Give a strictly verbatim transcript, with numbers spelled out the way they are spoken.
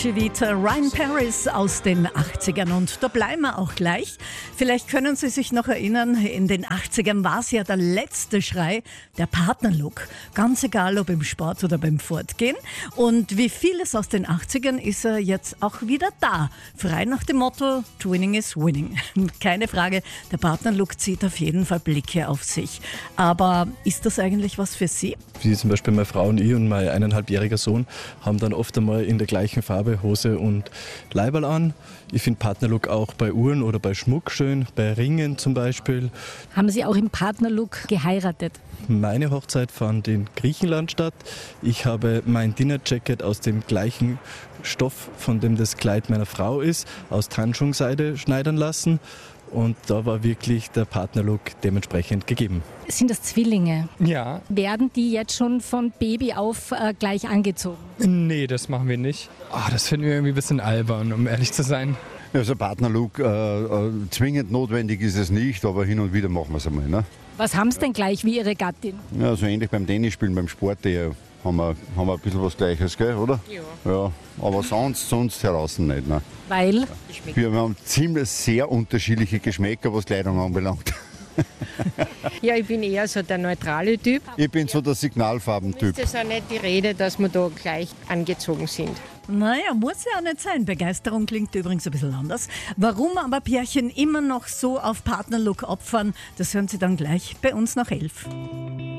Vita Ryan Paris aus den achtzigern und da bleiben wir auch gleich. Vielleicht können Sie sich noch erinnern, in den achtzigern war es ja der letzte Schrei, der Partnerlook. Ganz egal, ob im Sport oder beim Fortgehen. Und wie vieles aus den achtzigern ist er jetzt auch wieder da. Frei nach dem Motto, Twinning is winning. Keine Frage, der Partnerlook zieht auf jeden Fall Blicke auf sich. Aber ist das eigentlich was für Sie? Wie zum Beispiel meine Frau und ich und mein eineinhalbjähriger Sohn haben dann oft einmal in der gleichen Farbe Hose und Leiberl an. Ich finde Partnerlook auch bei Uhren oder bei Schmuck schön, bei Ringen zum Beispiel. Haben Sie auch im Partnerlook geheiratet? Meine Hochzeit fand in Griechenland statt. Ich habe mein Dinnerjacket aus dem gleichen Stoff, von dem das Kleid meiner Frau ist, aus Tanschungseide schneidern lassen. Und da war wirklich der Partnerlook dementsprechend gegeben. Sind das Zwillinge? Ja. Werden die jetzt schon von Baby auf äh, gleich angezogen? Nee, das machen wir nicht. Ah, das finden wir irgendwie ein bisschen albern, um ehrlich zu sein. Also Partnerlook, äh, äh, zwingend notwendig ist es nicht, aber hin und wieder machen wir es einmal. Ne? Was haben Sie denn gleich wie Ihre Gattin? Ja, so ähnlich beim Tennisspielen, beim Sport eher. Haben wir, haben wir ein bisschen was Gleiches, gell, oder? Ja. Ja, aber sonst, sonst heraus nicht. Ne? Weil? Wir haben ziemlich sehr unterschiedliche Geschmäcker, was Kleidung anbelangt. Ja, ich bin eher so der neutrale Typ. Ich bin so der Signalfarbentyp. Ist es auch nicht die Rede, dass wir da gleich angezogen sind? Naja, muss ja auch nicht sein. Begeisterung klingt übrigens ein bisschen anders. Warum aber Pärchen immer noch so auf Partnerlook opfern, das hören Sie dann gleich bei uns nach elf.